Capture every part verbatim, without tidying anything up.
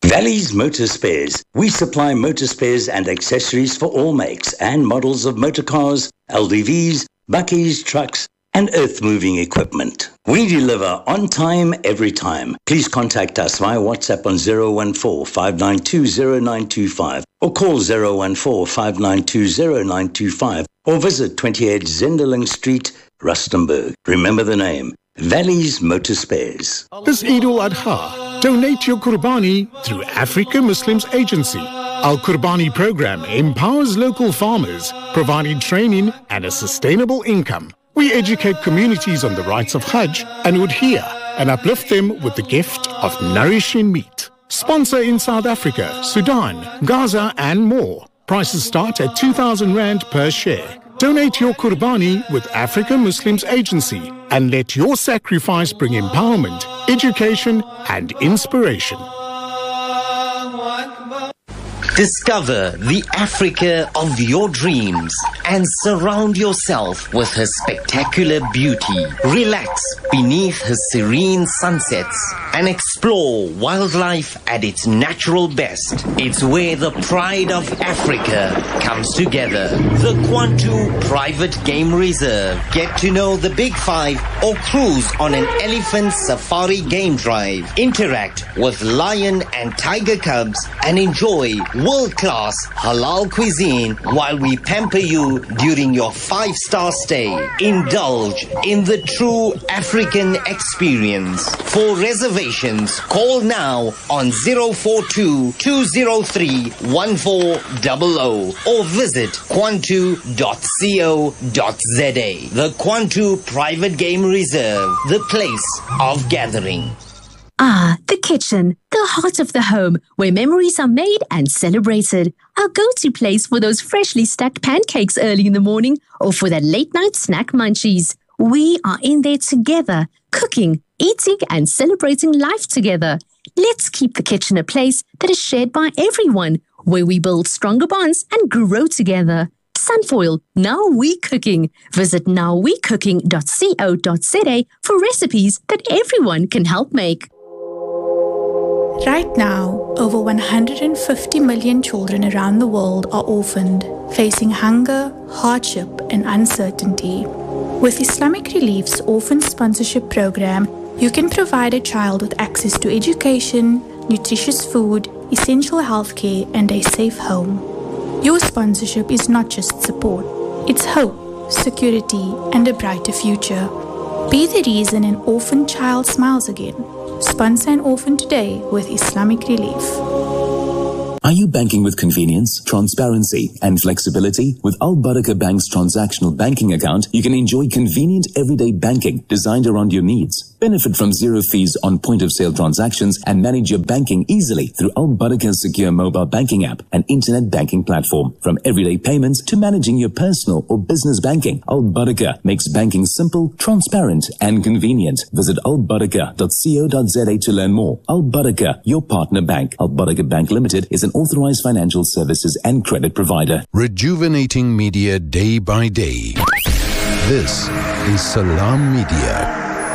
Valley's Motor Spares. We supply motor spares and accessories for all makes and models of motor cars, L D Vs, buckies, trucks, and earth-moving equipment. We deliver on time, every time. Please contact us via WhatsApp on zero one four, five nine two, zero nine two five or call zero one four, five nine two, zero nine two five or visit twenty-eight Zenderling Street, Rustenburg. Remember the name, Valley's Motor Spares. This Eid al-Adha, donate your Qurbani through Africa Muslims Agency. Our Qurbani program empowers local farmers, providing training and a sustainable income. We educate communities on the rights of Hajj and Udhiyah and uplift them with the gift of nourishing meat. Sponsor in South Africa, Sudan, Gaza and more. Prices start at two thousand rand per share. Donate your Qurbani with Africa Muslims Agency and let your sacrifice bring empowerment, education and inspiration. Discover the Africa of your dreams and surround yourself with her spectacular beauty. Relax beneath her serene sunsets and explore wildlife at its natural best. It's where the pride of Africa comes together. The Kwantu Private Game Reserve. Get to know the Big Five or cruise on an elephant safari game drive. Interact with lion and tiger cubs and enjoy world-class halal cuisine while we pamper you during your five-star stay. Indulge in the true African experience. For reservations, call now on zero four two, two zero three, one four zero zero or visit kwantu dot co dot za. The Kwantu Private Game Reserve, the place of gathering. Ah, the kitchen, the heart of the home, where memories are made and celebrated. Our go-to place for those freshly stacked pancakes early in the morning or for that late-night snack munchies. We are in there together, cooking, eating and celebrating life together. Let's keep the kitchen a place that is shared by everyone, where we build stronger bonds and grow together. Sunfoil, now we cooking. Visit now we cooking dot co dot za for recipes that everyone can help make. Right now, over one hundred fifty million children around the world are orphaned, facing hunger, hardship, and uncertainty. With Islamic Relief's Orphan Sponsorship Program, you can provide a child with access to education, nutritious food, essential healthcare, and a safe home. Your sponsorship is not just support, it's hope, security, and a brighter future. Be the reason an orphan child smiles again. Sponsor an orphan today with Islamic Relief. Are you banking with convenience, transparency, and flexibility? With Al Barakah Bank's transactional banking account, you can enjoy convenient everyday banking designed around your needs. Benefit from zero fees on point-of-sale transactions and manage your banking easily through Al Barakah's secure mobile banking app and internet banking platform. From everyday payments to managing your personal or business banking, Al Barakah makes banking simple, transparent, and convenient. Visit al barakah dot co dot za to learn more. Al Barakah, your partner bank. Al Barakah Bank Limited is an authorized financial services and credit provider. Rejuvenating media day by day. This is Salam Media.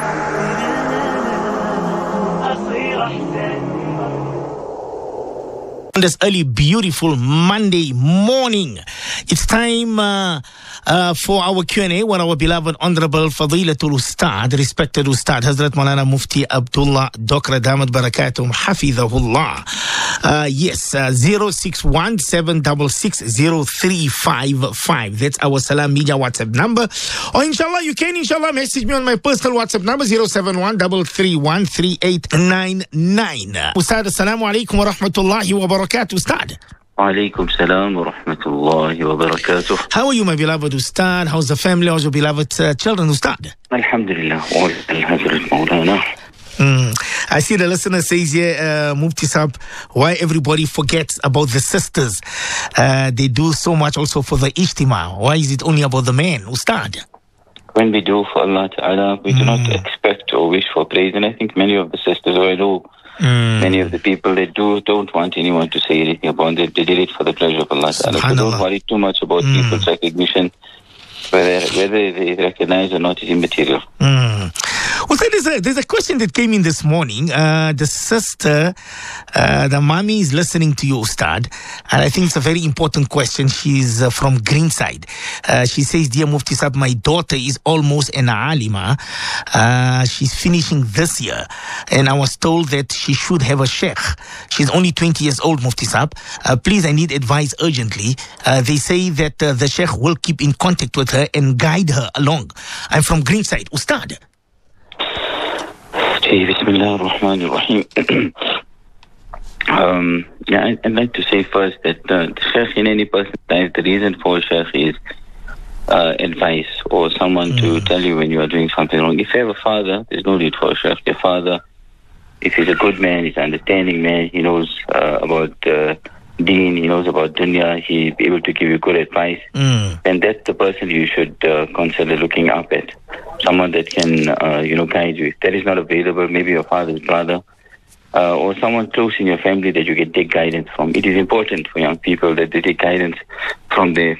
On this early, beautiful Monday morning, it's time uh, uh, for our Q and A with our beloved Honorable Fadilatul Ustad, respected Ustad, Hazrat Maulana Mufti Abdullah Dokra Damat Barakatum Hafidhahullah. Uh, yes, uh, zero six one seven six six zero three five five. That's our Salam Media WhatsApp number. Or inshallah, you can inshallah message me on my personal WhatsApp number zero seven one three three one three eight nine nine. Ustad, assalamu alaikum wa rahmatullahi wa barakatuh, Ustad. Alaikum salam wa rahmatullahi wa barakatuh. How are you, my beloved Ustad? How's the family? How's your beloved uh, children, Ustad? Alhamdulillah. All al-Hazrat Maulana. Mm. I see the listener says here, uh, Mufti Sahab, why everybody forgets about the sisters. Uh, they do so much also for the Ijtima. Why is it only about the men, Ustad? When we do for Allah Ta'ala, we mm. do not expect or wish for praise. And I think many of the sisters, or I know mm. many of the people, they do, don't want anyone to say anything about it. They did it for the pleasure of Allah Ta'ala. So don't worry too much about mm. people's recognition. Whether, whether they recognize or not is immaterial. Mm. Well, so there's a, there's a question that came in this morning. Uh, the sister, uh, the mommy is listening to you, Ustad, and I think it's a very important question. She's uh, from Greenside. Uh, she says, Dear Mufti Sab, my daughter is almost an alima. Uh, she's finishing this year, and I was told that she should have a sheikh. She's only twenty years old, Mufti Sab. Uh, please, I need advice urgently. Uh, they say that uh, the sheikh will keep in contact with her and guide her along. I'm from Greenside. Ustad. Bismillah ar-Rahman ar-Rahim. um, yeah, I'd like to say first that uh, the sheikh in any person's life, the reason for sheikh is uh, advice or someone mm. to tell you when you are doing something wrong. If you have a father, there's no need for a sheikh. Your father, if he's a good man, he's an understanding man, he knows uh, about uh, deen, he knows about dunya, he'll be able to give you good advice, mm. then that's the person you should uh, consider looking up at. Someone that can, uh, you know, guide you. If that is not available, maybe your father's brother, uh, or someone close in your family that you can take guidance from. It is important for young people that they take guidance from their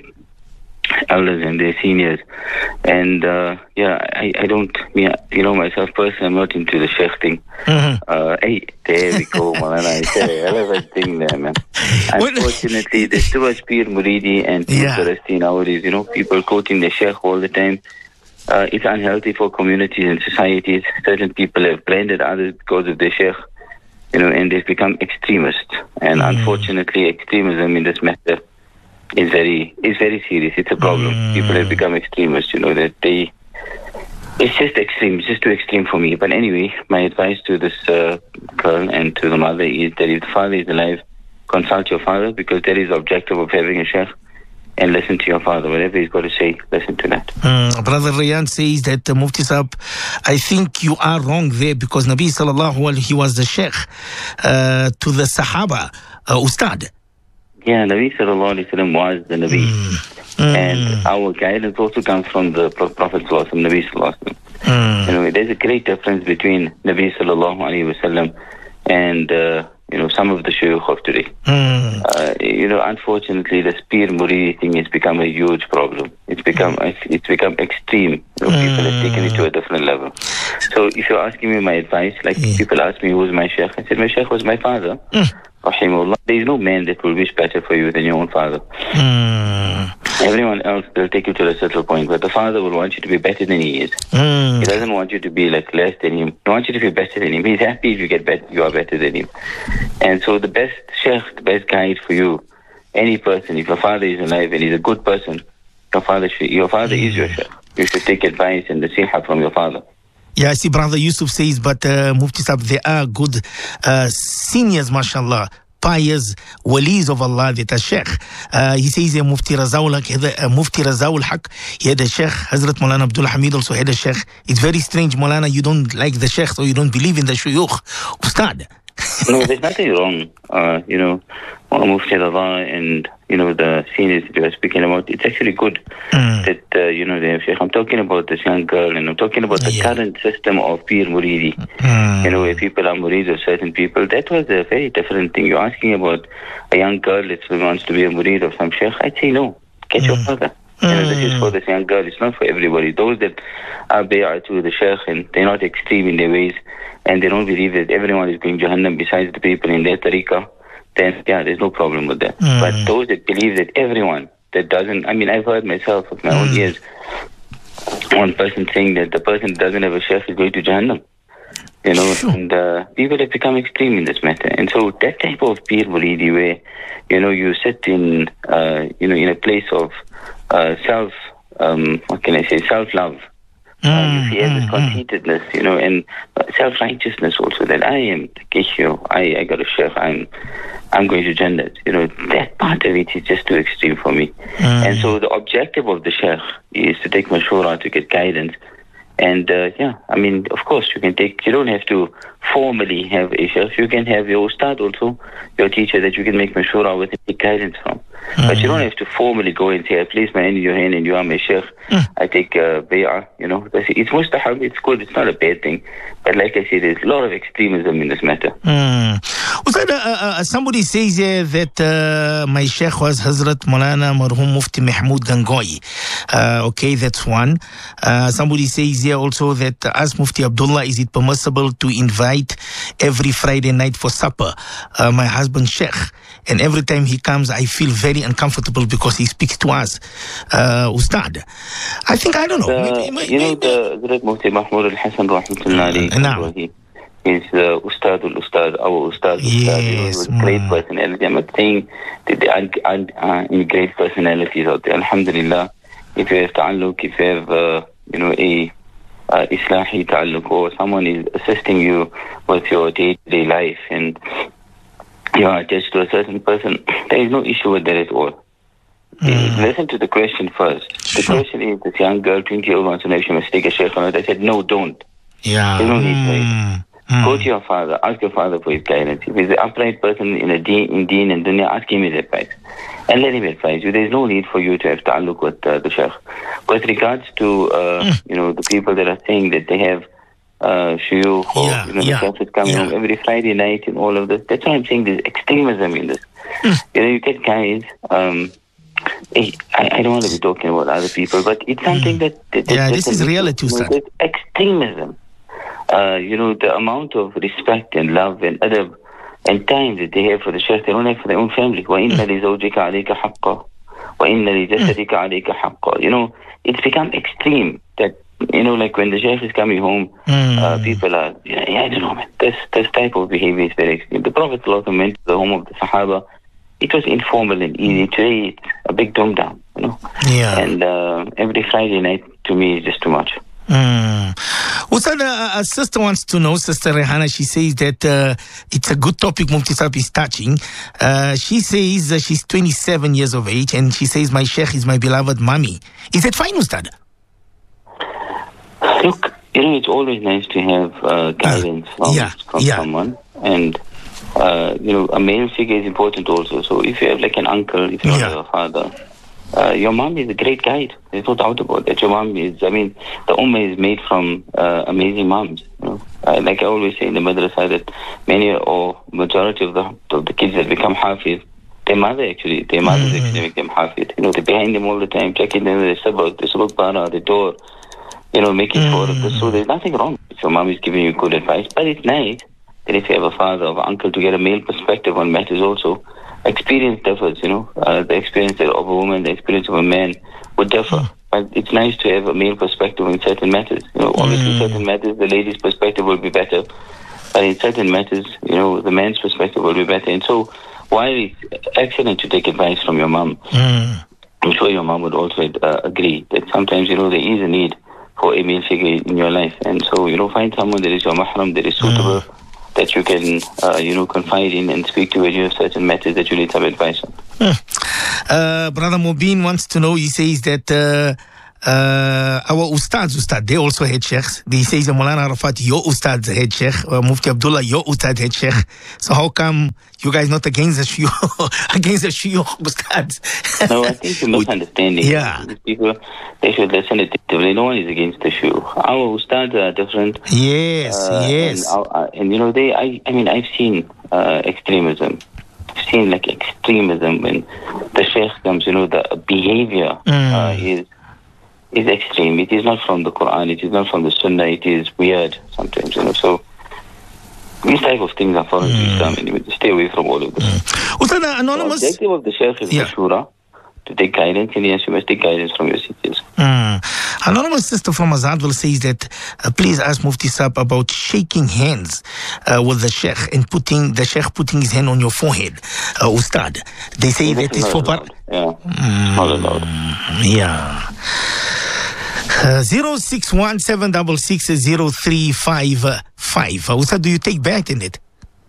elders and their seniors. And, uh, yeah, I, I don't, yeah, you know, myself personally, I'm not into the sheikh thing. Mm-hmm. Uh, hey, there we go, man. I said a relevant thing there, man. Unfortunately, there's too much peer muridi and yeah. nowadays, you know, people quoting the sheikh all the time. Uh, it's unhealthy for communities and societies. Certain people have blended others because of their sheikh, you know, and they've become extremists. And mm. unfortunately, extremism in this matter is very is very serious. It's a problem. Mm. People have become extremists, you know, that they... It's just extreme. It's just too extreme for me. But anyway, my advice to this uh, girl and to the mother is that if the father is alive, consult your father, because that is the objective of having a sheikh. And listen to your father. Whatever he's got to say, listen to that. Mm, Brother Rayan says that uh, Mufti Sahab, I think you are wrong there, because Nabi sallallahu alaihi, he was the sheikh uh, to the Sahaba, uh, Ustad. Yeah, Nabi sallallahu alaihi wasallam was the Nabi. Mm. And mm. our guidance also comes from the Prophet sallallahu alaihi wasallam, Nabi sallallahu alaihi wasallam. Mm. You know, there's a great difference between Nabi sallallahu alaihi wasallam and uh, you know, some of the shuyukh of today. Mm. Uh, you know, unfortunately, the spear muridi thing has become a huge problem. It's become mm. it's become extreme. You know, mm. people have taken it to a different level. So if you're asking me my advice, like mm. people ask me who's my sheikh, I said my sheikh was my father. Mm. Rahimahullah. There is no man that will wish better for you than your own father. Mm. Everyone else will take you to a certain point, but the father will want you to be better than he is. Mm. He doesn't want you to be like less than him. He wants you to be better than him. He's happy if you get better, you are better than him. And so the best sheikh, the best guide for you, any person, if your father is alive and he's a good person, your father should, your father mm. is your sheikh. You should take advice and nasiha from your father. Yeah, I see Brother Yusuf says, but uh, Mufti Sahab, there are good uh, seniors, mashallah, pious walis of Allah that are sheikh. Uh, he says, yeah, Mufti Razaul Haq, uh, Mufti Razaul Haq, he had a sheikh. Hazrat Maulana Abdul Hamid also had a sheikh. It's very strange, Maulana, you don't like the sheikh, or you don't believe in the shuyukh. Ustad. No, there's nothing wrong. Uh, you know, Mufti Raza and, you know, the seniors that you were speaking about, it's actually good mm. that, uh, you know, they have sheikh. I'm talking about this young girl, and I'm talking about the yeah. current system of peer muridi. Mm. You know, where people are murid of certain people. That was a very different thing. You're asking about a young girl that wants to be a murid of some sheikh. I'd say no. Get mm. your father. You know, this is for this young girl. It's not for everybody. Those that are bay'ah to the sheikh and they're not extreme in their ways, and they don't believe that everyone is going Jahannam besides the people in their tariqah, then yeah, there's no problem with that. Mm. But those that believe that everyone that doesn't, I mean, I've heard myself with my mm. own ears, one person saying that the person that doesn't have a sheikh is going to Jahannam. You know, sure. and uh, people have become extreme in this matter. And so that type of peer muridi where, you know, you sit in, uh, you know, in a place of uh, self, um, what can I say, self-love. Mm, uh, you see mm, this conceitedness, you know, and self-righteousness also, that I am the issue, I, I got a sheikh, I'm, I'm going to Jannat. You know, that part of it is just too extreme for me. Mm. And so the objective of the sheikh is to take mashura, to get guidance. And uh, yeah, I mean, of course, you can take, you don't have to formally have a sheikh. You can have your ustad also, your teacher that you can make mashura with and take guidance from. Mm. But you don't have to formally go and say, I place my hand in your hand and you are my sheikh. Mm. I take uh, bay'ah, you know. It's mustahab, it's good, it's not a bad thing. But like I said, there's a lot of extremism in this matter. Mm. Was that a, a, uh, somebody says here that uh, my sheikh was Hazrat Maulana Marhum Mufti Mahmoud Gangohi. Uh, okay, that's one. Uh, somebody says here also that uh, as Mufti Abdullah, is it permissible to invite every Friday night for supper uh, my husband sheikh? And every time he comes, I feel very uncomfortable because he speaks to us. Uh, Ustad, I think, I don't know. The, maybe, maybe, you know, the Hazrat Mufti Mahmoud Al-Hassan Rahmatullahi Gangohi. He's uh, Ustad al-Ustad, our Ustad. Yes. Ustad, you know, he was great mm. personality. I'm not saying that they are, are, are in great personalities out there. Alhamdulillah, if you have ta'alluq, if you have, uh, you know, a uh, islahi ta'alluq, or someone is assisting you with your day-to-day life, and you are attached to a certain person, there is no issue with that at all. Mm. Listen to the question first. The sure. question is, this young girl, twenty-year-old, wants to know if she must take a sheikh or not. I said, no, don't. Yeah. There's no need for it. Mm. Go to your father, ask your father for his guidance. If he's an upright person in a deen, in deen and dunya, ask him his advice. And let him advise you. There's no need for you to have ta'alluq with uh, the sheikh. With regards to, uh, mm. you know, the people that are saying that they have uh, shuyukh, or, yeah, you know, yeah, the sheikh is coming yeah. home every Friday night and all of this. That's why I'm saying there's extremism in this. Mm. You know, you get guys, um, I, I don't want to be talking about other people, but it's something mm. that, that... Yeah, that this is reality, you know, Ustad. Extremism. Uh, you know, the amount of respect and love and adab and time that they have for the sheikh, they don't have for their own family. وَإِنَّ لِزَوْجِكَ عَلَيْكَ حَقًّا وَإِنَّ لِجَسَدِكَ عَلَيْكَ حَقًّا. You know, it's become extreme that, you know, like when the sheikh is coming home, mm. uh, people are, you know, yeah, I don't know, man, this, this type of behavior is very extreme. The Prophet went to the home of the Sahaba. It was informal and easy. Today, it's a big dumb down, you know. Yeah. And uh, every Friday night, to me, is just too much. Mm. Ustad, uh, a sister wants to know, Sister Rehana, she says that uh, it's a good topic Mufti Saab is touching. Uh, she says uh, she's twenty-seven years of age and she says my sheikh is my beloved mommy. Is that fine, Ustad? Look, you know, it's always nice to have uh, guidance uh, from, yeah, from yeah. someone. And, uh, you know, a male figure is important also. So if you have like an uncle, if you don't yeah. have a father, Uh, your mom is a great guide. There's no doubt about that. Your mom is, I mean, the ummah is made from uh, amazing moms. You know? uh, like I always say in the madrasa that many or majority of the of the kids that become hafiz, their mother actually, their mothers mm-hmm. actually make them hafiz. You know, they're behind them all the time, checking them with the sabak, the sabak bara, the door, you know, making sure mm-hmm. of this. So there's nothing wrong if your mom is giving you good advice. But it's nice that if you have a father or uncle to get a male perspective on matters also. Experience differs, you know. Uh, the experience of a woman, the experience of a man would differ. Mm. But it's nice to have a male perspective in certain matters. You know, obviously, mm. certain matters, the lady's perspective will be better. But in certain matters, you know, the man's perspective will be better. And so, while it's excellent to take advice from your mom, mm. I'm sure your mom would also uh, agree that sometimes, you know, there is a need for a male figure in your life. And so, you know, find someone that is your mahram, that is suitable. Mm. that you can, uh, you know, confide in and speak to when you have certain matters that you need some advice on. Hmm. Uh, Brother Mubin wants to know, he says that uh, uh, our ustads, ustad, they also had sheikhs. He says, Maulana Arafat, your ustad's head sheikh. Uh, Mufti Abdullah, your ustad head sheikh. So how come you guys not against the shuyukh, against the shuyukh ustads? No, I think you're misunderstanding. Yeah. These people, they should listen attentively. No one is against the shuyukh. Our ustads are different. Yes, uh, yes. And, uh, and, you know, they, I, I mean, I've seen uh, extremism. I've seen, like, extremism when the sheikh comes, you know, the behavior mm. uh, is is extreme. It is not from the Quran. It is not from the Sunnah. It is weird sometimes, you know. So these type of things are foreign to mm. Islam, and you need to stay away from all of this. Mm. Ustad, anonymous. The objective of the sheikh is yeah. mashura, to take guidance, and yes, you must take guidance from your teachers. Mm. Anonymous sister from Azadwal says that uh, please ask Mufti Saab about shaking hands uh, with the sheikh and putting the sheikh putting his hand on your forehead, uh, Ustad. They say yeah, that is for par- yeah, mm. not allowed. Yeah. Uh, zero six one seven six six zero three five five. Uh, Ustad, do you take bay'at in it?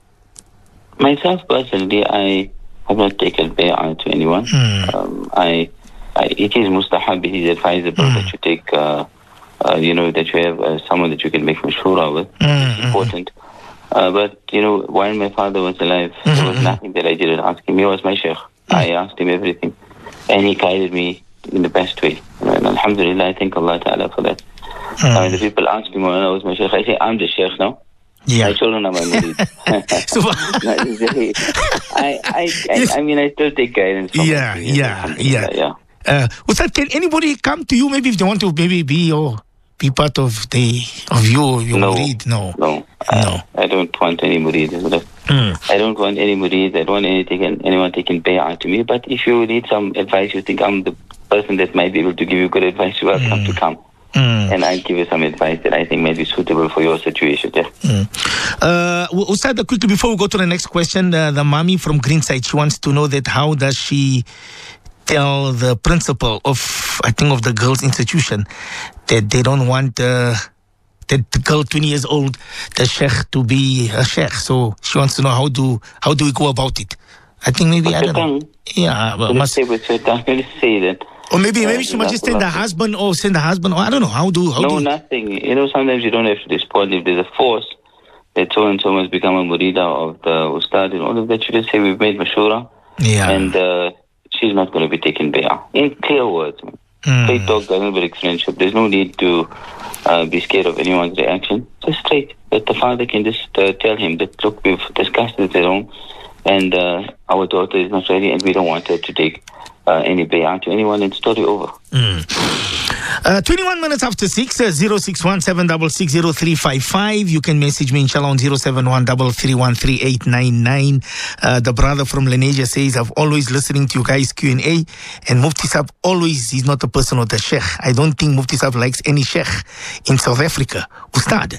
Myself personally, I have not taken bay'at to anyone. Mm. Um, I. Uh, it is mustahab, it is advisable mm. that you take, uh, uh, you know, that you have uh, someone that you can make mashura with. Mm-hmm. It's important. Uh, but, you know, while my father was alive, mm-hmm. there was nothing that I didn't ask him. He was my sheikh. Mm. I asked him everything. And he guided me in the best way. And alhamdulillah, I thank Allah Ta'ala for that. Mm. Uh, the people ask me when I was my sheikh, I say, I'm the sheikh now. Yeah. My children are my murid. I, I, I, I mean, I still take guidance from Yeah, them, yeah, yeah. like that, yeah. Uh, Ustad, can anybody come to you maybe if they want to maybe be or be part of the of you, your no, murid? No. No. No. I, I don't want any murid. Mm. I don't want any murid. I don't want anything, anyone taking bay'ah to me. But if you need some advice, you think I'm the person that might be able to give you good advice, you are welcome mm. to come. Mm. And I'll give you some advice that I think may be suitable for your situation. Yeah. Mm. Uh, Ustad, quickly before we go to the next question, uh, the mommy from Greenside, she wants to know that how does she tell the principal of, I think, of the girls' institution that they don't want uh, that the girl twenty years old, the sheikh, to be a sheikh. So she wants to know how do how do we go about it. I think maybe What's I don't know. Yeah, but must say with your tongue. Let's say that. Or maybe maybe she must just send the husband or send the husband or I don't know how do how no do nothing. You know, sometimes you don't have to respond if there's a force that so and so must become a murida of the ustad and all of that. You just say we've made mashura. Yeah. And uh, she's not going to be taken bay'ah. In clear words. Mm. Straight talk doesn't break friendship. There's no need to uh, be scared of anyone's reaction. Just straight. That the father can just uh, tell him that, look, we've discussed it at home and uh, our daughter is not ready and we don't want her to take uh, any bay'ah to anyone and story over. Mm. Uh, twenty-one minutes after six, uh, zero six one seven six six zero three five five. You can message me inshallah on zero seven one three three one three eight nine nine. Uh, the brother from Lenasia says, I've always listening to you guys Q and A, and Mufti Saab always, he's not a person of the sheikh. I don't think Mufti Saab likes any sheikh in South Africa. Ustad.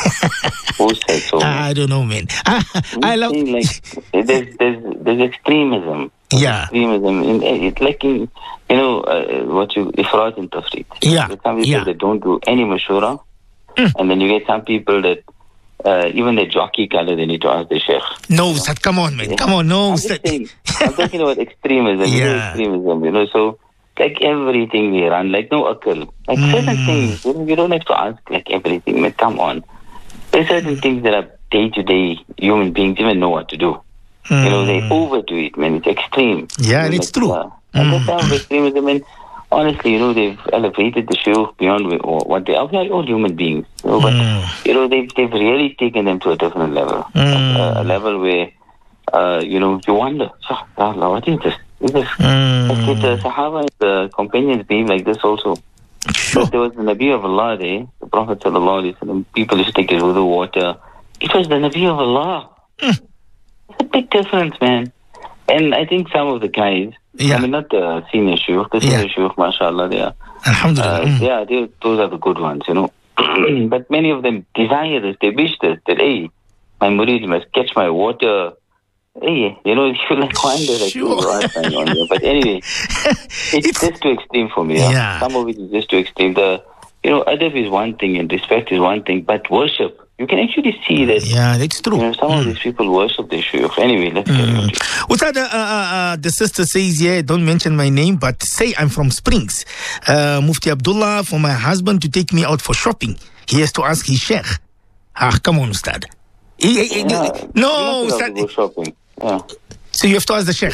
Who said so? I don't know, man. I, I love... Like, there's, there's, there's extremism. There's yeah. Extremism. In, it's like, in, you know, uh, what you... Ifrat and Tafrit. Yeah. There's some people yeah. that don't do any mashura, mm. and then you get some people that uh, even the jockey color, they need to ask the sheikh. No, Ustad, come on, man. Yeah. Come on, no. I'm, just saying, I'm talking about extremism. Yeah. You know, extremism, you know, so... Like everything we run, like no akal. Like mm. certain things, you, know, you don't have to ask like everything. But come on. There's certain things that are day-to-day human beings even know what to do. Mm. You know, they overdo it, man. It's extreme. Yeah, and like, it's true. Uh, and mm. that's how extremism, and honestly, you know, they've elevated the show beyond what they are. They're all human beings. You know, but, mm. you know, they've, they've really taken them to a different level. Mm. Like, uh, a level where, uh, you know, you wonder, Allah, what is this? Is this? Mm. Like, the Sahaba and the companions being like this also. Sure. But there was the Nabi of Allah there, the Prophet sallallahu alaihi wasallam. People used to take his wudu water. It was the Nabi of Allah. Mm. It's a big difference, man. And I think some of the guys, yeah. I mean, not the senior shuyukh, the senior yeah. shuyukh, mashallah, they are. Alhamdulillah. Uh, mm. Yeah, they, those are the good ones, you know. But many of them desire this, they wish this, that, hey, my murid must catch my water. Hey, you know, you like wonder like sure. you are trying on here. But anyway, it's, it's just too extreme for me. Yeah? Yeah. Some of it is just too extreme. The, you know, adab is one thing and respect is one thing, but worship, you can actually see that. Yeah, that's true. You know, some mm. of these people worship their shuyukh. Anyway, let's mm. get Ustad, uh, uh, uh, the sister says, yeah, don't mention my name, but say I'm from Springs. Uh, Mufti Abdullah, for my husband to take me out for shopping. He has to ask his sheikh. Ah, come on, Ustad. He, he, yeah. No, you Ustad. Go shopping. Yeah. So you have to ask the sheikh.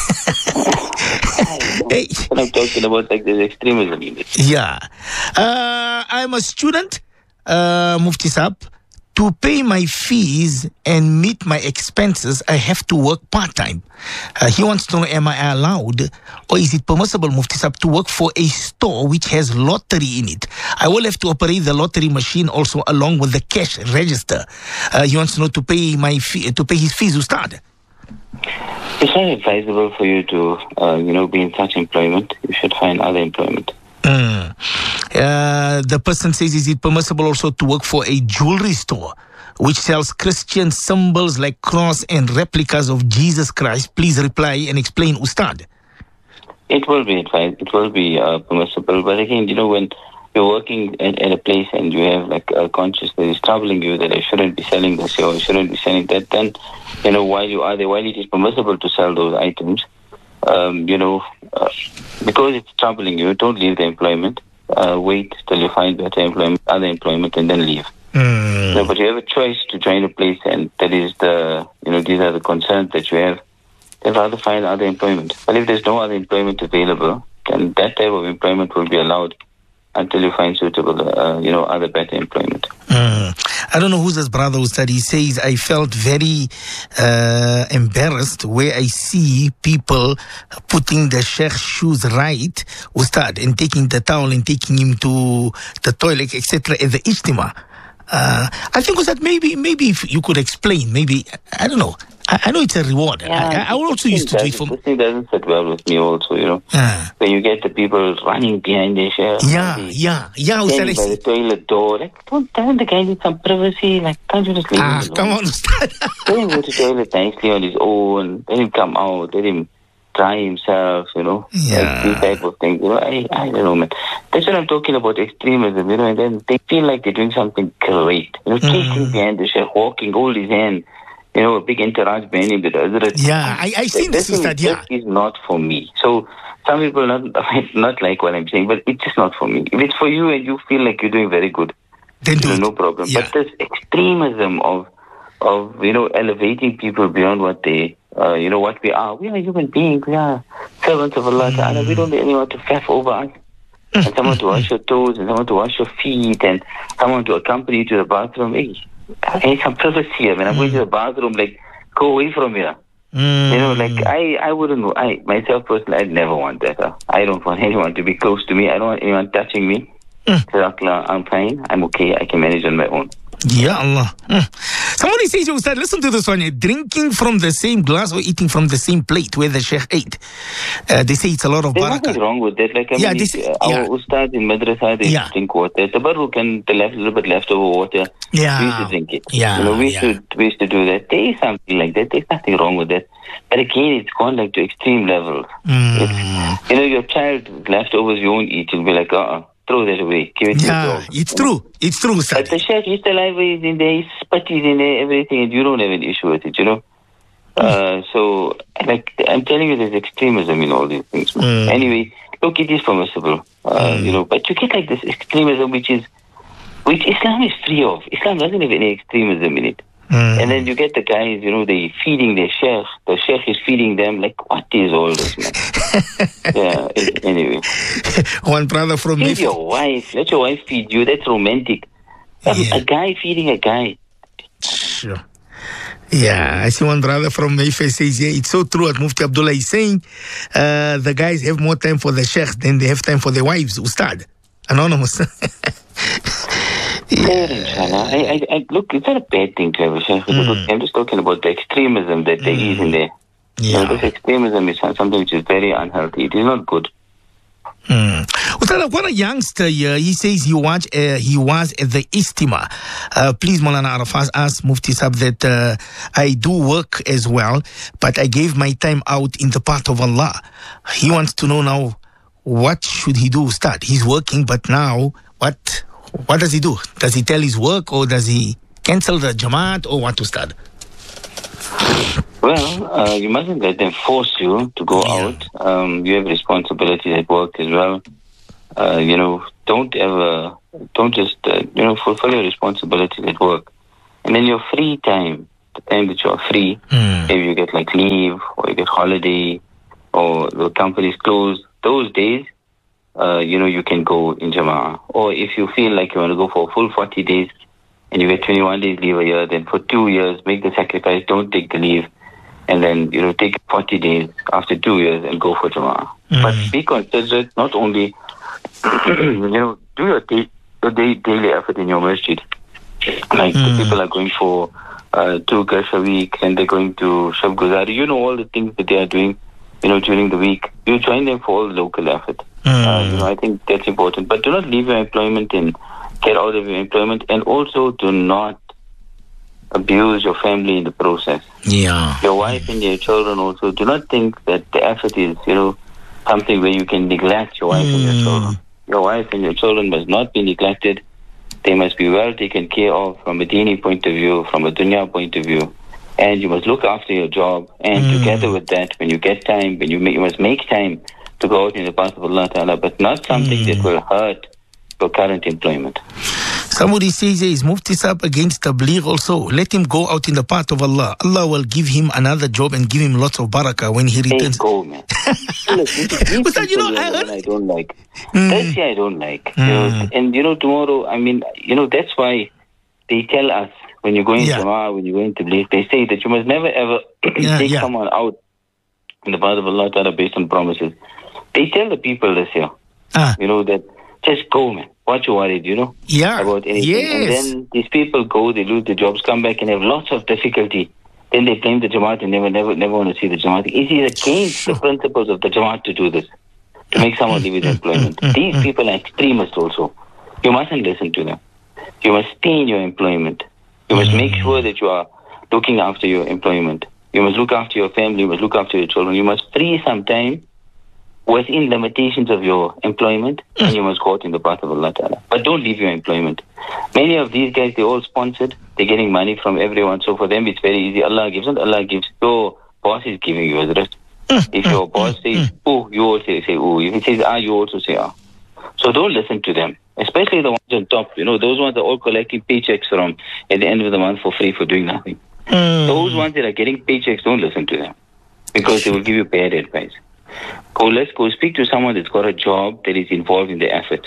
Hey. What I'm talking about, like there's extremism in it. Yeah. Uh, I'm a student, uh, Mufti Saab. To pay my fees and meet my expenses, I have to work part-time. Uh, he wants to know, am I allowed or is it permissible, Mufti Saab, to work for a store which has lottery in it? I will have to operate the lottery machine also along with the cash register. Uh, he wants to know to pay my fee, to pay his fees, Ustad. It's not advisable for you to, uh, you know, be in such employment. You should find other employment. Mm. Uh, the person says, is it permissible also to work for a jewelry store which sells Christian symbols like cross and replicas of Jesus Christ? Please reply and explain, Ustad. It will be advised. It will be uh, permissible. But again, you know, when you're working at, at a place and you have like a conscience that is troubling you that I shouldn't be selling this or I shouldn't be selling that, then, you know, while you are there, while it is permissible to sell those items, um, you know, uh, because it's troubling you, don't leave the employment. Uh, wait till you find better employment, other employment, and then leave. Mm. No, but you have a choice to join a place, and that is the, you know, these are the concerns that you have. Then rather find other employment. But if there's no other employment available, then that type of employment will be allowed until you find suitable, uh, you know, other better employment. Mm. I don't know who's this brother who said, he says, I felt very uh, embarrassed where I see people putting the Sheikh's shoes right, Ustad, and taking the towel and taking him to the toilet, et cetera at the Ijtima. Uh, I think was that maybe maybe if you could explain, maybe, I don't know. I, I know it's a reward. Yeah, I, I also used to do it for... This thing doesn't sit well with me also, you know. Uh, when you get the people running behind their chair. Yeah, yeah, yeah. Standing by the toilet door. Like, don't tell the guy need some privacy. Like, can't you just leave ah, him alone? come on, Ustad. Let him go to the toilet nicely on his own. Let him come out. Let him dry himself, you know. Yeah. Like these type of things. You know, I, I don't know, man. That's what I'm talking about, extremism, you know, and then they feel like they're doing something great. You know, Mm. taking behind the chair, walking, hold his hand. You know, a big entourage behind him. Yeah, I, I seen this, Ustad, yeah. This is not for me. So, some people not not like what I'm saying, but it's just not for me. If it's for you and you feel like you're doing very good, then do you know, it. no problem. Yeah. But this extremism of, of, you know, elevating people beyond what they, uh, you know, what we are. We are human beings. We are servants of Allah Ta'ala. We don't need anyone to faff over us. And someone to wash your toes, and someone to wash your feet, and someone to accompany you to the bathroom. Hey, I need some privacy here. When I'm going to the bathroom, like, go away from here. Mm. You know, like, I, I wouldn't, I, myself personally, I'd never want that. Huh? I don't want anyone to be close to me. I don't want anyone touching me. Mm. Jazakallah, I'm fine. I'm okay. I can manage on my own. Ya Allah. Mm. Somebody says, Ustad, listen to this one. Drinking from the same glass or eating from the same plate where the Sheikh ate. Uh, they say it's a lot of There's barakah. nothing wrong with that. Like, I Yeah, mean, this- uh, our yeah. ustad in madrasa, they Yeah. drink water. Tabarruk and the left, little bit leftover water. Yeah. We used to drink it. Yeah, You know, we used, yeah. to, we used to do that. There is something like that. There's nothing wrong with that. But again, it's gone like to extreme levels. Mm. It's, you know, your child leftovers you won't eat. You'll be like, uh-uh, throw that away. Give it to the Yeah, dog. it's true. It's true, But Ustad. the chef, he's alive, he's in there, his spit is in there, everything, and you don't have an issue with it, you know. Uh, so, like, I'm telling you, there's extremism in all these things. man. Mm. Anyway, look, it is permissible, uh, you know, but you get like this extremism, which is, which Islam is free of. Islam doesn't have any extremism in it. Mm. And then you get the guys, you know, they feeding their sheikh. The sheikh is feeding them. Like, what is all this, man? yeah, it- anyway. One brother from Feed Mayfair. your wife. Let your wife feed you. That's romantic. A- Yeah. A guy feeding a guy. Sure. Yeah, I see one brother from Mayfair says, yeah, it's so true what Mufti Abdullah is saying. Uh, the guys have more time for the sheikhs than they have time for their wives, Ustad. Anonymous. Fair, inshallah. I, I, I, look, it's not a bad thing to have a sheikh. Mm. I'm just talking about the extremism that there is in there. You know, Yeah. this extremism is something which is very unhealthy. It is not good. Mm. Ustad, I've got a youngster here. He says he watch, uh, he was at the Ijtima. Uh, please, Maulana Arafat, ask Mufti Sab that uh, I do work as well, but I gave my time out in the path of Allah. He wants to know now, what should he do, Ustad? He's working, but now, what what does he do? Does he tell his work, or does he cancel the Jamaat, or what, Ustad? Well, uh, you mustn't let them force you to go Yeah. out. Um, you have responsibilities at work as well. Uh, you know, don't ever, don't just, uh, you know, fulfill your responsibilities at work. And then your free time, the time that you are free, Mm. maybe you get like leave or you get holiday or the company's closed, those days, uh, you know, you can go in Jama'ah. Or if you feel like you want to go for a full forty days and you get twenty-one days leave a year, then for two years, make the sacrifice, don't take the leave. And then, you know, take forty days after two years and go for Jama'ah. Mm. But be considerate, not only, you know, do your, day, your day, daily effort in your masjid. Like Mm. the people are going for uh, two Gash a week and they're going to Shab Guzari. You know all the things that they are doing, you know, during the week. You join them for all the local effort. Mm. Uh, you know, I think that's important. But do not leave your employment and get out of your employment. And also do not abuse your family in the process. Yeah. Your wife and your children also. Do not think that the effort is, you know, something where you can neglect your wife and your Mm. children. Your wife and your children must not be neglected. They must be well taken care of from a dini point of view, from a dunya point of view. And you must look after your job. And Mm. together with that, when you get time, when you, make, you must make time to go out in the path of Allah Ta'ala, but not something Mm. that will hurt your current employment. Somebody says, is Mufti Sab against Tabligh also? Let him go out in the path of Allah. Allah will give him another job and give him lots of barakah when he Hey, returns. go, man. Look, these- these Ustad, you know, people I are heard- what I don't like. Mm. That's why I don't like. You know, Mm. and, you know, tomorrow, I mean, you know, that's why they tell us, when you're going Yeah. to Jama'ah, when you're going to believe, they say that you must never ever Yeah, take yeah. someone out in the path of Allah Ta'ala based on promises. They tell the people this here, Ah. you know, that just go, man. What you worried, you know, Yeah. about anything. And Yes. then these people go, they lose their jobs, come back and have lots of difficulty. Then they blame the Jamaat and never, never, never want to see the Jamaat. It is against the principles of the Jamaat to do this, to make someone leave his employment. These people are extremists also. You mustn't listen to them. You must stay in your employment. You must make sure that you are looking after your employment. You must look after your family. You must look after your children. You must free some time within limitations of your employment, and you must go out in the path of Allah Ta'ala. But don't leave your employment. Many of these guys, they're all sponsored. They're getting money from everyone. So for them, it's very easy. Allah gives it. Allah gives. Your boss is giving you the rest. If your boss says, oh, you also say, oh. If he says, ah, you also say, ah. So don't listen to them, especially the ones on top. You know, those ones are all collecting paychecks from at the end of the month for free for doing nothing. Mm. Those ones that are getting paychecks, don't listen to them, because they will give you bad advice. Go, let's go speak to someone that's got a job that is involved in the effort.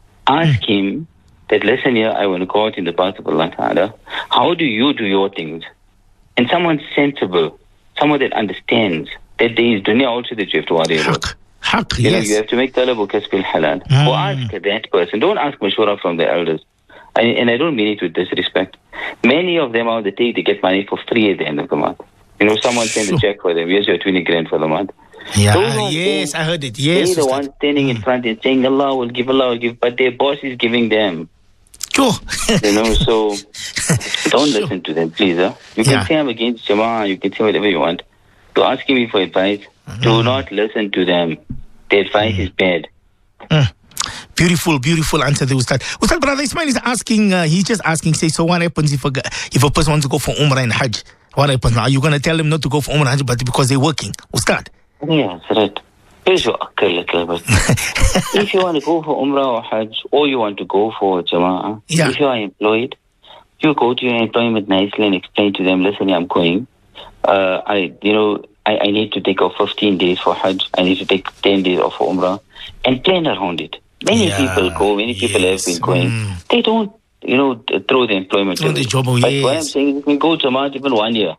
Ask him that, listen here, I want to go out in the path of Allah Ta'ala. How do you do your things? And someone sensible, someone that understands that there is dunya also that you have to worry about. Haq. Haq, You know, yes. you have to make talab kasb al-halal. Mm. Or ask that person. Don't ask mashwara from the elders. I, and I don't mean it with disrespect. Many of them are the day they get money for free at the end of the month. You know, someone sends a check for them. Here's your twenty grand for the month. Yeah, Those ones, yes, they- I heard it. Yes. They're the Ustad. ones standing in front and saying, Allah will give, Allah will give. But their boss is giving them. Sure. You know, so don't listen to them, please. Huh? You can Yeah. say I'm against Jama'ah. You can say whatever you want. To asking me for advice, do not listen to them. The advice is bad. Mm. Beautiful, beautiful answer there, Ustad. Ustad, Brother Ismail is asking, uh, he's just asking, say, so what happens if a, gu- if a person wants to go for Umrah and Hajj? What happens? Are you going to tell them not to go for Umrah and Hajj, but because they're working? Ustad? Yeah, that's right. Here's your akal little bit. If you want to go for Umrah or Hajj, or you want to go for Jama'ah, Yeah. if you are employed, you go to your employment nicely and explain to them, listen, I'm going. Uh, I, you know, I, I need to take off fifteen days for Hajj. I need to take ten days off for Umrah, and plan around it. Many Yeah, people go. Many people yes. have been going. Mm. They don't, you know, th- throw the employment Throw away. the job away, But what I'm yes. saying is, you can go to Jama'ah even one year.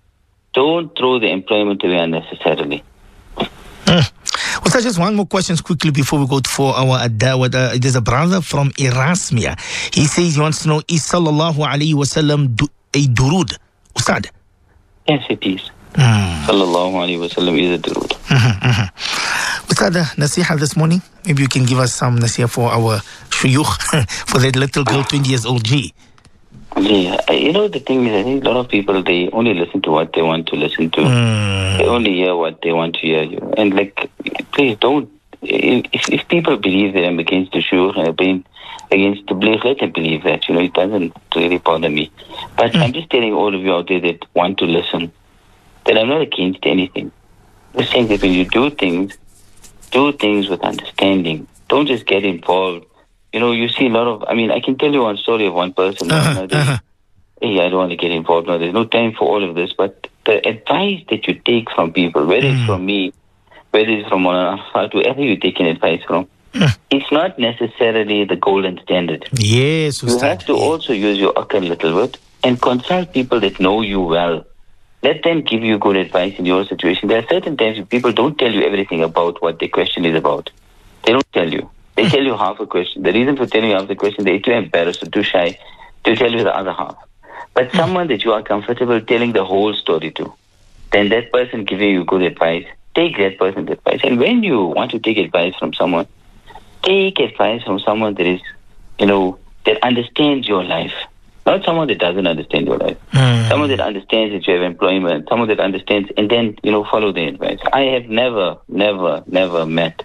Don't throw the employment away unnecessarily. Mm. Ustad, just one more question quickly before we go for our adawat. Uh, there's a brother from Erasmia. He says he wants to know, is sallallahu alayhi wa sallam du- a durud? Ustad? Yes, it is. Mm. Sallallahu alayhi wa sallam is a durud. Mm-hmm, mm-hmm. Ustad, uh, nasiha this morning. Maybe you can give us some nasiha for our shuyukh, for that little girl, twenty years old, G. Yeah, you know, the thing is, I think a lot of people, they only listen to what they want to listen to. Mm. They only hear what they want to hear. You know? And, like, please don't, if, if people believe that I'm against the shuyukh and I'm being against the belief, let them believe that. You know, it doesn't really bother me. But mm. I'm just telling all of you out there that want to listen, that I'm not against anything. I'm just saying that when you do things, do things with understanding. Don't just get involved. You know, you see a lot of, I mean, I can tell you one story of one person. Uh-huh, you know, they, uh-huh. Hey, I don't want to get involved. No, there's no time for all of this. But the advice that you take from people, whether Mm. it's from me, whether it's from one, whoever you take an advice from, Mm. it's not necessarily the golden standard. Yes, You Ustad. have to also use your akal a little bit and consult people that know you well. Let them give you good advice in your situation. There are certain times when people don't tell you everything about what the question is about. They don't tell you. They tell you half a question. The reason for telling you half the question, they're too embarrassed or too shy to tell you the other half. But someone that you are comfortable telling the whole story to, then that person giving you good advice, take that person's advice. And when you want to take advice from someone, take advice from someone that is, you know, that understands your life. Not someone that doesn't understand your life. Mm. Someone that understands that you have employment. Someone that understands, and then, you know, follow the advice. I have never, never, never met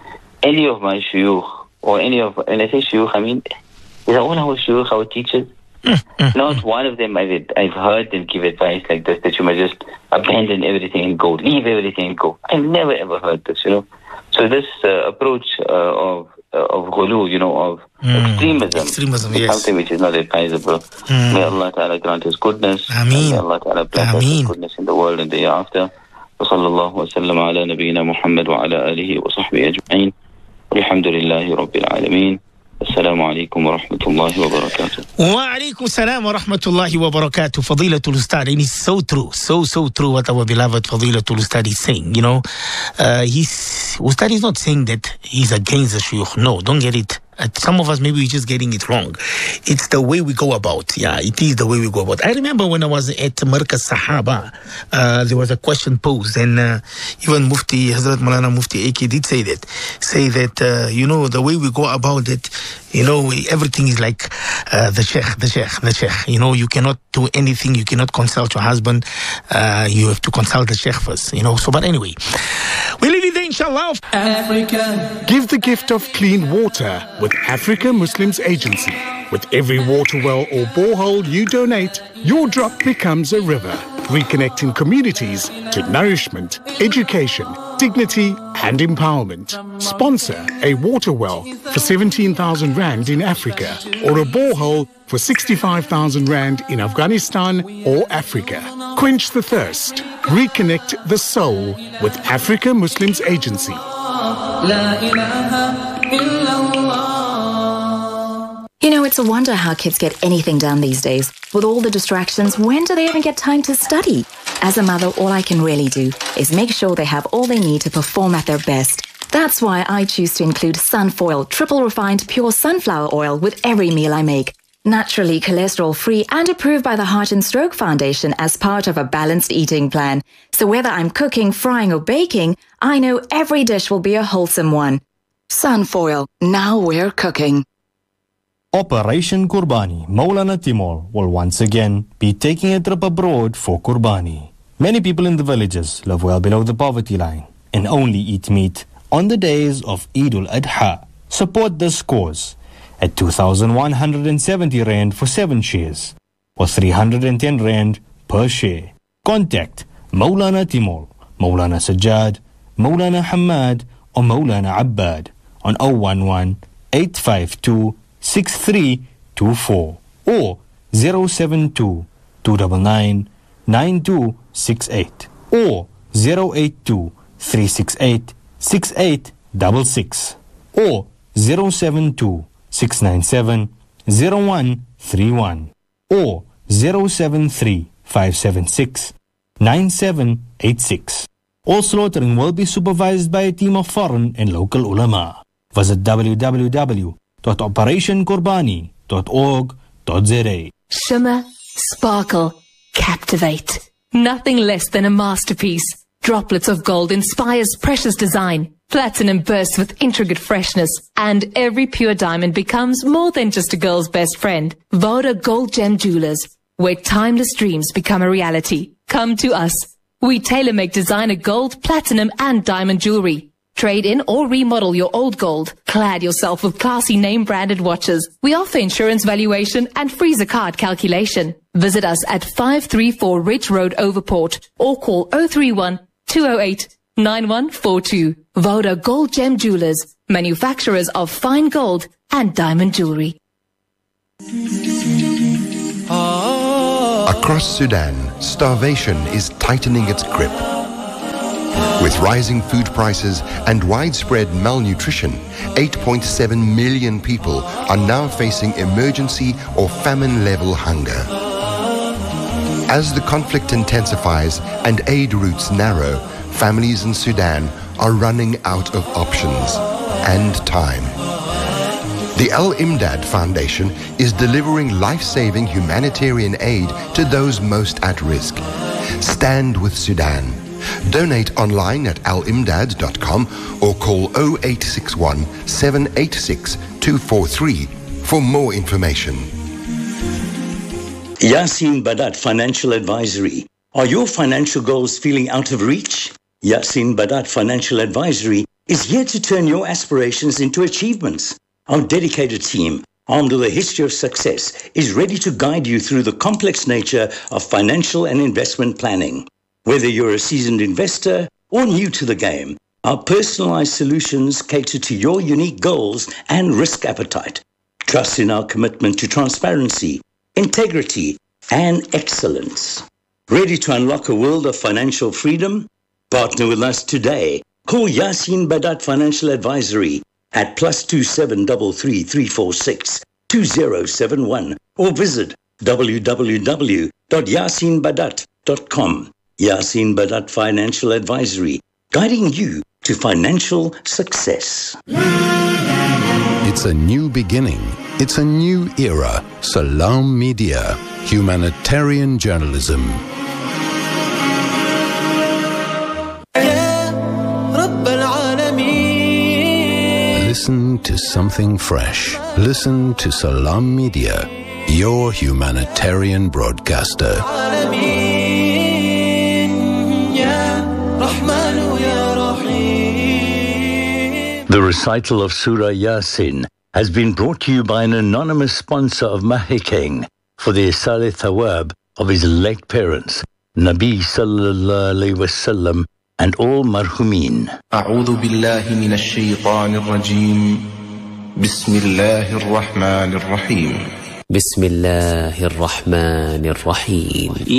any of my shuyukh, or any of, when I say shuyukh, I mean, these are all our shuyukh, our teachers. Not one of them I've, I've heard them give advice like this, that you must just abandon everything and go, leave everything and go. I've never ever heard this, you know. So this uh, approach uh, of uh, of ghulu, you know, of Mm. extremism, Extremism, is yes. something which is not advisable. Mm. May Allah Ta'ala grant His goodness. Ameen. May Allah Ta'ala bless us Ameen. with goodness in the world and the hereafter. وصلى الله وسلم على نبينا محمد وعلى آله وصحبه أجمعين والحمد لله رب العالمين Assalamu alaikum wa rahmatullahi wa barakatuh. Wa alaikum salam wa rahmatullahi wa barakatuh. Fadilatul Ustad. And it's so true, so, so true what our beloved Fadilatul Ustad is saying. You know, uh, he's, Ustad is not saying that he's against the shuyukh. No, don't get it. Uh, some of us, maybe we're just getting it wrong. It's the way we go about. Yeah, it is the way we go about. I remember when I was at Markaz Sahaba, uh, there was a question posed, and uh, even Mufti, Hazrat Maulana Mufti A K did say that. Say that, uh, you know, the way we go about it, you know, we, everything is like uh, the sheikh, the sheikh, the sheikh. You know, you cannot do anything. You cannot consult your husband. Uh, you have to consult the sheikh first, you know. So, but anyway, we leave it there, inshallah. Africa. Give the gift of clean water with Africa Muslims Agency. With every water well or borehole you donate, your drop becomes a river, reconnecting communities to nourishment, education, dignity and empowerment. Sponsor a water well for seventeen thousand rand in Africa or a borehole for sixty-five thousand rand in Afghanistan or Africa. Quench the thirst. Reconnect the soul with Africa Muslims Agency. You know, it's a wonder how kids get anything done these days. With all the distractions, when do they even get time to study? As a mother, all I can really do is make sure they have all they need to perform at their best. That's why I choose to include Sunfoil triple refined pure sunflower oil with every meal I make. Naturally cholesterol-free and approved by the Heart and Stroke Foundation as part of a balanced eating plan. So whether I'm cooking, frying or baking, I know every dish will be a wholesome one. Sunfoil, now we're cooking. Operation Qurbani, Maulana Timur will once again be taking a trip abroad for Qurbani. Many people in the villages live well below the poverty line and only eat meat on the days of Eid al-Adha. Support this cause at two thousand one hundred seventy rand for seven shares or three hundred ten rand per share. Contact Maulana Timur, Maulana Sajjad, Maulana Hamad or Maulana Abbad on zero one one, eight five two, six three two four or zero seven two, two nine nine, nine two six eight or zero eight two, three six eight, six eight six six or zero seven two, six nine seven, zero one three one or zero seven three, five seven six, nine seven eight six. All slaughtering will be supervised by a team of foreign and local ulama. Visit w w w dot operation qurbani dot org dot z a. Shimmer, sparkle, captivate. Nothing less than a masterpiece. Droplets of gold inspires precious design. Platinum bursts with intricate freshness. And every pure diamond becomes more than just a girl's best friend. Voda Gold Gem Jewelers, where timeless dreams become a reality. Come to us. We tailor-make designer gold, platinum and diamond jewelry. Trade in or remodel your old gold. Clad yourself with classy name-branded watches. We offer insurance valuation and free zakat calculation. Visit us at five three four Ridge Road, Overport, or call zero three one, two zero eight, nine one four two. Voda Gold Gem Jewelers, manufacturers of fine gold and diamond jewelry. Across Sudan, starvation is tightening its grip. With rising food prices and widespread malnutrition, eight point seven million people are now facing emergency or famine-level hunger. As the conflict intensifies and aid routes narrow, families in Sudan are running out of options and time. The Al-Imdad Foundation is delivering life-saving humanitarian aid to those most at risk. Stand with Sudan. Donate online at al imdad dot com or call zero eight six one, seven eight six, two four three for more information. Yasin Badat Financial Advisory. Are your financial goals feeling out of reach? Yasin Badat Financial Advisory is here to turn your aspirations into achievements. Our dedicated team, armed with a history of success, is ready to guide you through the complex nature of financial and investment planning. Whether you're a seasoned investor or new to the game, our personalized solutions cater to your unique goals and risk appetite. Trust in our commitment to transparency, integrity, and excellence. Ready to unlock a world of financial freedom? Partner with us today. Call Yasin Badat Financial Advisory at plus two seven three three three four six two zero seven one or visit w w w dot yasin badat dot com. Yasin Badat Financial Advisory, guiding you to financial success. It's a new beginning. It's a new era. Salam Media, humanitarian journalism. Listen to something fresh. Listen to Salam Media, your humanitarian broadcaster. The recital of Surah Yasin has been brought to you by an anonymous sponsor of Mahikeng for the Isale Thawab of his late parents, Nabi Sallallahu Alaihi Wasallam, and all marhumin. أعوذ بالله من الشيطان الرجيم بسم الله الرحمن الرحيم بسم الله الرحمن الرحيم